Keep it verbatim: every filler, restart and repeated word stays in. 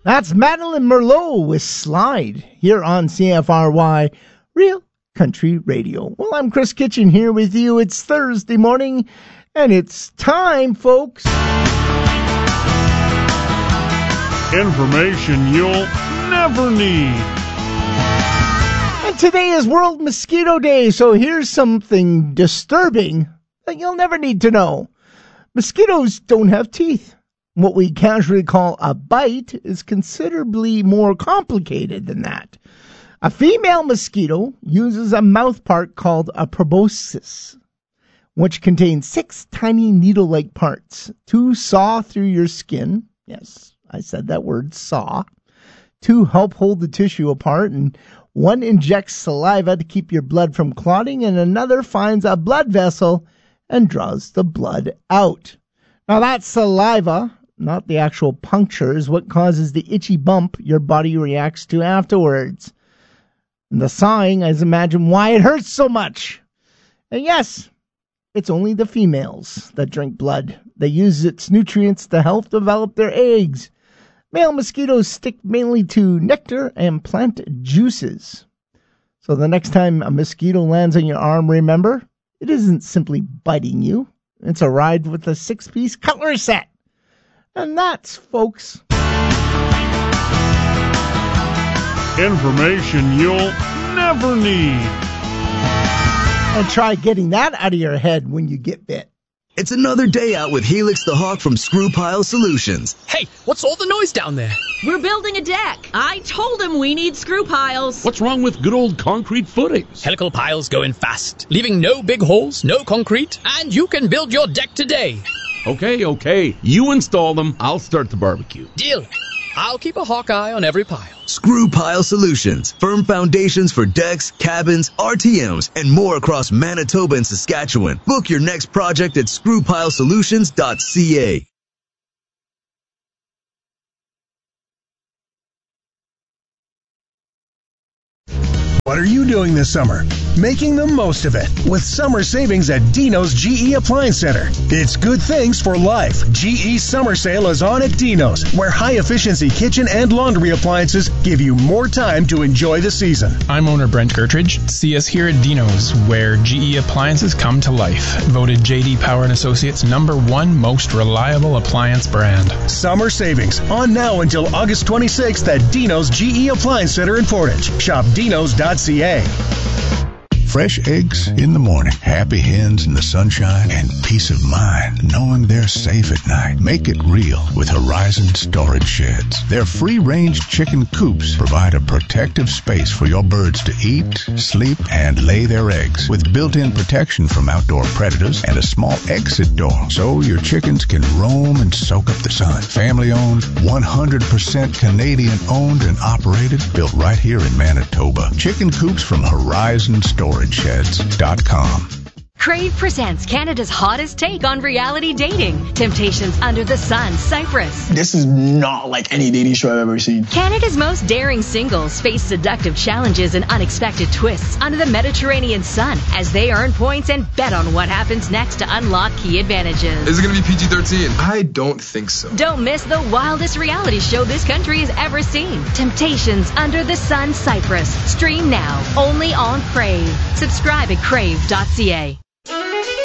That's Madeline Merlot with Slide here on C F R Y Real Country Radio. Well, I'm Chris Kitchen here with you. It's Thursday morning, and it's time, folks. Information you'll never need. And today is World Mosquito Day, so here's something disturbing that you'll never need to know. Mosquitoes don't have teeth. What we casually call a bite is considerably more complicated than that. A female mosquito uses a mouthpart called a proboscis, which contains six tiny needle-like parts. Two saw through your skin. Yes, I said that word, saw. Two help hold the tissue apart, and one injects saliva to keep your blood from clotting, and another finds a blood vessel and draws the blood out. Now that saliva, not the actual puncture, is what causes the itchy bump your body reacts to afterwards. And the sawing is imagine why it hurts so much. And yes, it's only the females that drink blood. They use its nutrients to help develop their eggs. Male mosquitoes stick mainly to nectar and plant juices. So the next time a mosquito lands on your arm, remember, it isn't simply biting you. It's a ride with a six-piece cutlery set. And that's, folks, information you'll never need. And try getting that out of your head when you get bit. It's another day out with Helix the Hawk from Screw Pile Solutions. Hey, what's all the noise down there? We're building a deck. I told him we need screw piles. What's wrong with good old concrete footings? Helical piles go in fast, leaving no big holes, no concrete, and you can build your deck today. Okay, okay. You install them. I'll start the barbecue. Deal. I'll keep a hawk eye on every pile. Screw Pile Solutions. Firm foundations for decks, cabins, R T Ms, and more across Manitoba and Saskatchewan. Book your next project at screw pile solutions dot c a. What are you doing this summer? Making the most of it with summer savings at Dino's G E Appliance Center. It's good things for life. G E Summer Sale is on at Dino's, where high-efficiency kitchen and laundry appliances give you more time to enjoy the season. I'm owner Brent Gertridge. See us here at Dino's, where G E appliances come to life. Voted J D Power and Associates number one most reliable appliance brand. Summer savings on now until August twenty-sixth at Dino's G E Appliance Center in Portage. Shop dinos dot c a. Fresh eggs in the morning, happy hens in the sunshine, and peace of mind knowing they're safe at night. Make it real with Horizon Storage Sheds. Their free-range chicken coops provide a protective space for your birds to eat, sleep, and lay their eggs, with built-in protection from outdoor predators and a small exit door so your chickens can roam and soak up the sun. Family-owned, one hundred percent Canadian-owned and operated, built right here in Manitoba. Chicken coops from Horizon Storage Sheds dot com. Crave presents Canada's hottest take on reality dating. Temptations Under the Sun, Cyprus. This is not like any dating show I've ever seen. Canada's most daring singles face seductive challenges and unexpected twists under the Mediterranean sun as they earn points and bet on what happens next to unlock key advantages. Is it going to be P G thirteen? I don't think so. Don't miss the wildest reality show this country has ever seen. Temptations Under the Sun, Cyprus. Stream now, only on Crave. Subscribe at crave dot c a.